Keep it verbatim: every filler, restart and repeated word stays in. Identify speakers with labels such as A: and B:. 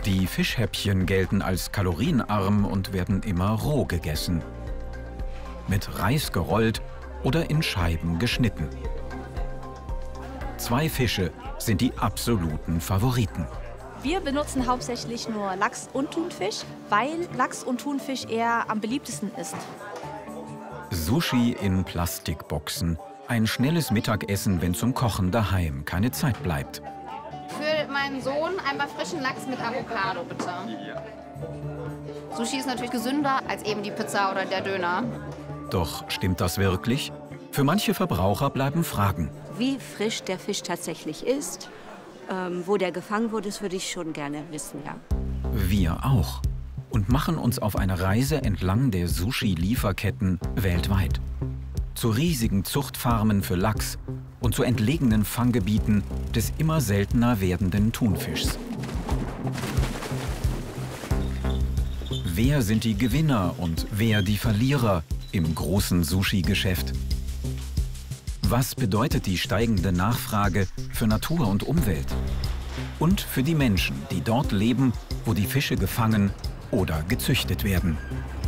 A: Die Fischhäppchen gelten als kalorienarm und werden immer roh gegessen. Mit Reis gerollt oder in Scheiben geschnitten. Zwei Fische sind die absoluten Favoriten.
B: Wir benutzen hauptsächlich nur Lachs und Thunfisch, weil Lachs und Thunfisch eher am beliebtesten ist.
A: Sushi in Plastikboxen. Ein schnelles Mittagessen, wenn zum Kochen daheim keine Zeit bleibt.
C: Für meinen Sohn einmal frischen Lachs mit Avocado, bitte. Ja. Sushi ist natürlich gesünder als eben die Pizza oder der Döner.
A: Doch stimmt das wirklich? Für manche Verbraucher bleiben Fragen.
D: Wie frisch der Fisch tatsächlich ist, ähm, wo der gefangen wurde, das würde ich schon gerne wissen, ja.
A: Wir auch. Und machen uns auf eine Reise entlang der Sushi-Lieferketten weltweit. Zu riesigen Zuchtfarmen für Lachs und zu entlegenen Fanggebieten des immer seltener werdenden Thunfischs. Wer sind die Gewinner und wer die Verlierer im großen Sushi-Geschäft? Was bedeutet die steigende Nachfrage für Natur und Umwelt? Und für die Menschen, die dort leben, wo die Fische gefangen oder gezüchtet werden.